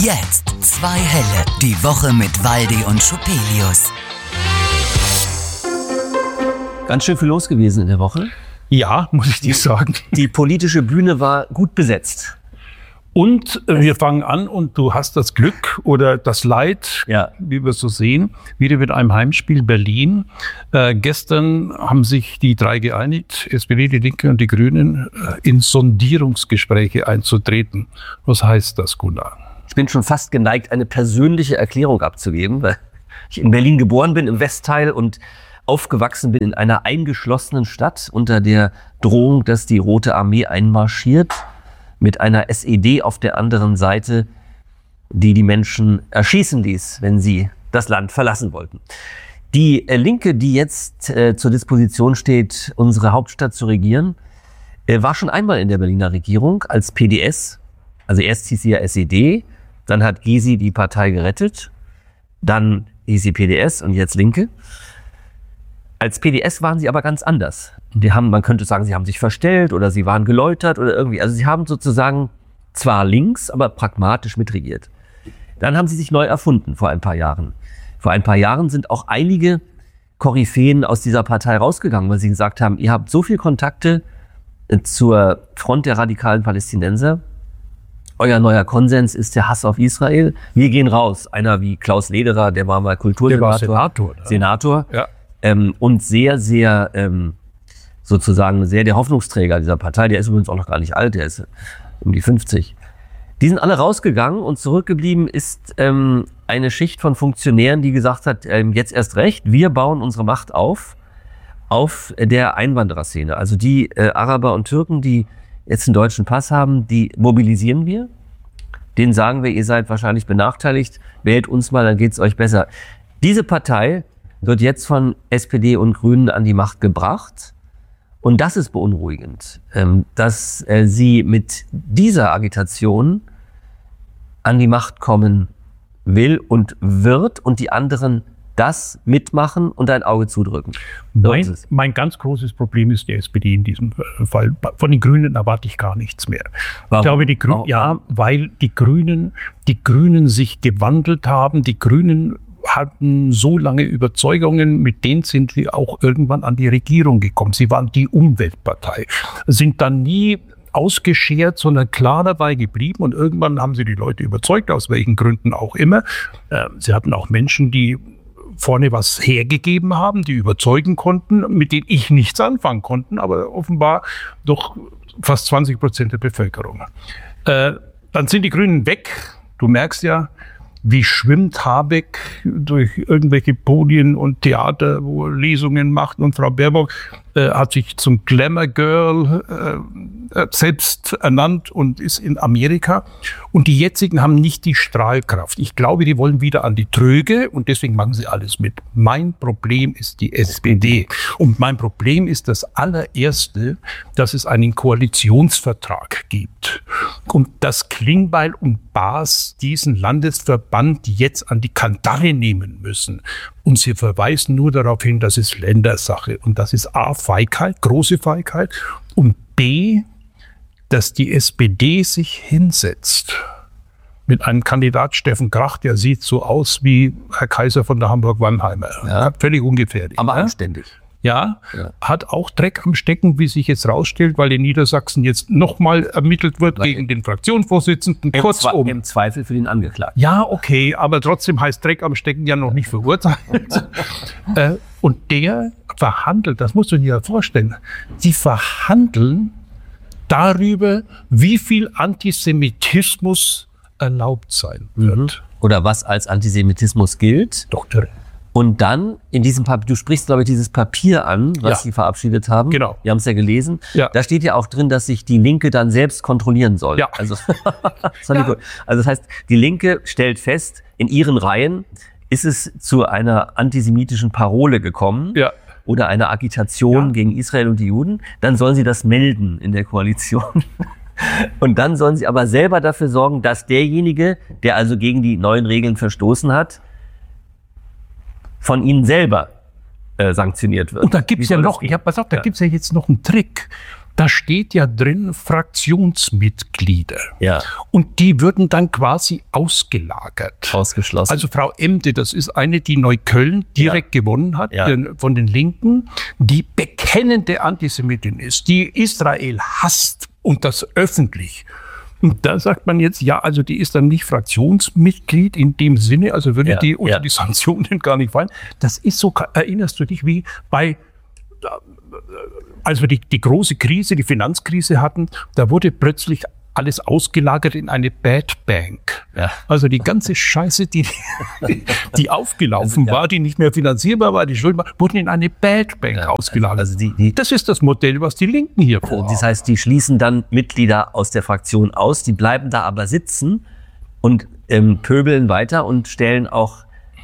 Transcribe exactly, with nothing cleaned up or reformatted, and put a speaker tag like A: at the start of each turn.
A: Jetzt zwei Helle. Die Woche mit Waldi und Schupelius.
B: Ganz schön viel los gewesen in der Woche.
C: Ja, muss ich dir sagen.
B: Die politische Bühne war gut besetzt.
C: Und äh, wir fangen an und du hast das Glück oder das Leid,
B: Ja.
C: wie wir so sehen, wieder mit einem Heimspiel Berlin. Äh, gestern haben sich die drei geeinigt, S P D, die Linke und die Grünen, äh, in Sondierungsgespräche einzutreten. Was heißt das, Gunnar?
B: Ich bin schon fast geneigt, eine persönliche Erklärung abzugeben, weil ich in Berlin geboren bin, im Westteil, und aufgewachsen bin in einer eingeschlossenen Stadt unter der Drohung, dass die Rote Armee einmarschiert, mit einer S E D auf der anderen Seite, die die Menschen erschießen ließ, wenn sie das Land verlassen wollten. Die äh, Linke, die jetzt äh, zur Disposition steht, unsere Hauptstadt zu regieren, äh, war schon einmal in der Berliner Regierung als P D S. Also erst hieß sie ja S E D, dann hat Gysi die Partei gerettet, dann hieß sie P D S und jetzt Linke. Als P D S waren sie aber ganz anders. Die haben, man könnte sagen, sie haben sich verstellt oder sie waren geläutert oder irgendwie. Also sie haben sozusagen zwar links, aber pragmatisch mitregiert. Dann haben sie sich neu erfunden vor ein paar Jahren. Vor ein paar Jahren sind auch einige Koryphäen aus dieser Partei rausgegangen, weil sie gesagt haben, ihr habt so viel Kontakte zur Front der radikalen Palästinenser. Euer neuer Konsens ist der Hass auf Israel. Wir gehen raus. Einer wie Klaus Lederer, der war mal Kultursenator.
C: Der war Senator. Ne?
B: Senator.
C: Ja.
B: Ähm, und sehr, sehr, ähm, sozusagen sehr der Hoffnungsträger dieser Partei. Der ist übrigens auch noch gar nicht alt, der ist um die fünfzig. Die sind alle rausgegangen und zurückgeblieben ist ähm, eine Schicht von Funktionären, die gesagt hat, ähm, jetzt erst recht, wir bauen unsere Macht auf, auf der Einwandererszene. Also die äh, Araber und Türken, die jetzt einen deutschen Pass haben, die mobilisieren wir. Denen sagen wir, ihr seid wahrscheinlich benachteiligt, wählt uns mal, dann geht's euch besser. Diese Partei wird jetzt von S P D und Grünen an die Macht gebracht. Und das ist beunruhigend, dass sie mit dieser Agitation an die Macht kommen will und wird und die anderen das mitmachen und ein Auge zudrücken.
C: Mein, mein ganz großes Problem ist die S P D in diesem Fall. Von den Grünen erwarte ich gar nichts mehr.
B: Warum?
C: Ich glaube, die Grünen, ja, weil die Grünen, die Grünen sich gewandelt haben. Die Grünen hatten so lange Überzeugungen, mit denen sind sie auch irgendwann an die Regierung gekommen. Sie waren die Umweltpartei, sind dann nie ausgeschert, sondern klar dabei geblieben, und irgendwann haben sie die Leute überzeugt, aus welchen Gründen auch immer. Sie hatten auch Menschen, die vorne was hergegeben haben, die überzeugen konnten, mit denen ich nichts anfangen konnte, aber offenbar doch fast zwanzig Prozent der Bevölkerung. Äh, dann sind die Grünen weg. Du merkst ja, wie schwimmt Habeck durch irgendwelche Podien und Theater, wo er Lesungen macht, und Frau Baerbock äh, hat sich zum Glamour Girl äh, selbst ernannt und ist in Amerika. Und die jetzigen haben nicht die Strahlkraft. Ich glaube, die wollen wieder an die Tröge, und deswegen machen sie alles mit. Mein Problem ist die S P D. Und mein Problem ist das allererste, dass es einen Koalitionsvertrag gibt. Und dass Klingbeil und Baas diesen Landesverband jetzt an die Kandare nehmen müssen. Und sie verweisen nur darauf hin, das ist Ländersache. Und das ist A, Feigheit, große Feigheit. Und B, dass die S P D sich hinsetzt mit einem Kandidat Steffen Krach, der sieht so aus wie Herr Kaiser von der Hamburg-Wannheimer.
B: Ja.
C: Völlig ungefährlich.
B: Aber
C: ja?
B: anständig.
C: Ja,
B: Ja.
C: hat auch Dreck am Stecken, wie sich jetzt rausstellt, weil in Niedersachsen jetzt nochmal ermittelt wird
B: Weil
C: gegen den Fraktionsvorsitzenden.
B: Im,
C: Kurzum.
B: Im Zweifel für den Angeklagten.
C: Ja, okay, aber trotzdem heißt Dreck am Stecken ja noch nicht verurteilt. äh, und der verhandelt, das musst du dir ja vorstellen, die verhandeln darüber, wie viel Antisemitismus erlaubt sein wird.
B: Oder was als Antisemitismus gilt.
C: Doktor.
B: Und dann in diesem Papier, du sprichst, glaube ich, dieses Papier an, was
C: Ja.
B: sie verabschiedet haben.
C: Genau.
B: Wir haben es ja gelesen.
C: Ja.
B: Da steht ja auch drin, dass sich die Linke dann selbst kontrollieren soll.
C: Ja.
B: Also, das fand ich gut. Also das heißt, die Linke stellt fest, in ihren Reihen ist es zu einer antisemitischen Parole gekommen.
C: Ja.
B: Oder einer Agitation
C: Ja.
B: gegen Israel und die Juden. Dann sollen sie das melden in der Koalition. Und dann sollen sie aber selber dafür sorgen, dass derjenige, der also gegen die neuen Regeln verstoßen hat, von ihnen selber äh, sanktioniert wird.
C: Und da gibt's
B: Wie
C: ja
B: soll das
C: noch,
B: gehen?
C: ja, pass auf, da
B: Ja.
C: gibt's ja jetzt noch einen Trick. da steht ja drin Fraktionsmitglieder.
B: Ja.
C: Und die würden dann quasi ausgelagert.
B: Ausgeschlossen.
C: Also Frau Emde, das ist eine, die Neukölln direkt ja. gewonnen hat,
B: ja.
C: von den Linken, die bekennende Antisemitin ist, die Israel hasst und das öffentlich. Und da sagt man jetzt, ja, also die ist dann nicht Fraktionsmitglied in dem Sinne, also würde
B: ja,
C: die unter
B: ja.
C: die Sanktionen gar nicht fallen. Das ist so, erinnerst du dich, wie bei, als wir die, die große Krise, die Finanzkrise hatten, da wurde plötzlich alles ausgelagert in eine Bad Bank.
B: Ja.
C: Also die ganze Scheiße, die, die, die aufgelaufen
B: also, ja.
C: war, die nicht mehr finanzierbar war, die Schulden war, wurden in eine Bad Bank ja, ausgelagert.
B: Also die, die,
C: das ist das Modell, was die Linken hier vorhaben.
B: Das heißt, die schließen dann Mitglieder aus der Fraktion aus, die bleiben da aber sitzen und ähm, pöbeln weiter und stellen auch